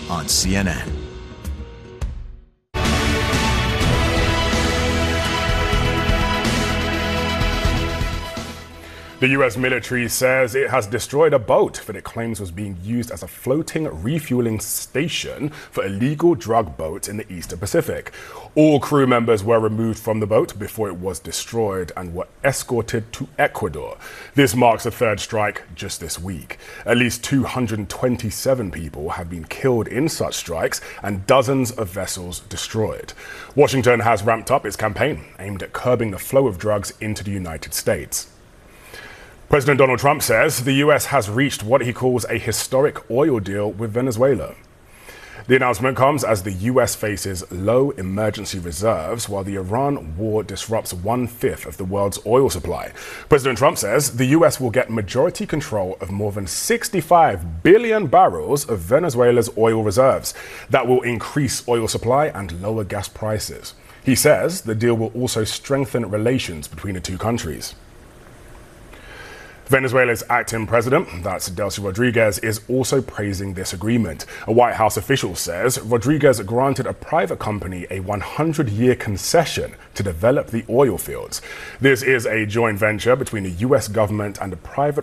on CNN. The U.S. military says it has destroyed a boat that it claims was being used as a floating refueling station for illegal drug boats in the Eastern Pacific. All crew members were removed from the boat before it was destroyed and were escorted to Ecuador. This marks the third strike just this week. At least 227 people have been killed in such strikes and dozens of vessels destroyed. Washington has ramped up its campaign aimed at curbing the flow of drugs into the United States. President Donald Trump says the U.S. has reached what he calls a historic oil deal with Venezuela. The announcement comes as the U.S. faces low emergency reserves while the Iran war disrupts 1/5 of the world's oil supply. President Trump says the U.S. will get majority control of more than 65 billion barrels of Venezuela's oil reserves. That will increase oil supply and lower gas prices. He says the deal will also strengthen relations between the two countries. Venezuela's acting president, that's Delcy Rodriguez, is also praising this agreement. A White House official says Rodriguez granted a private company a 100-year concession to develop the oil fields. This is a joint venture between the U.S. government and a private